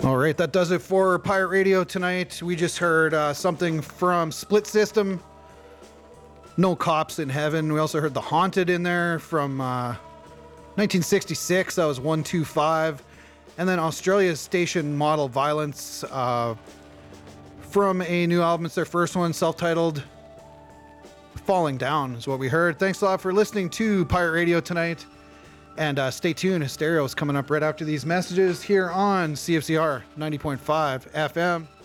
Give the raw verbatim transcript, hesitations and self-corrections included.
All right, that does it for Pirate Radio tonight. We just heard uh, something from Split System, No Cops in Heaven. We also heard The Haunted in there from uh, nineteen sixty-six. That was one two five. And then Australia's Station Model Violence uh, from a new album. It's their first one, self-titled Falling Down is what we heard. Thanks a lot for listening to Pirate Radio tonight. And uh, stay tuned. Hysteria is coming up right after these messages here on C F C R ninety point five F M.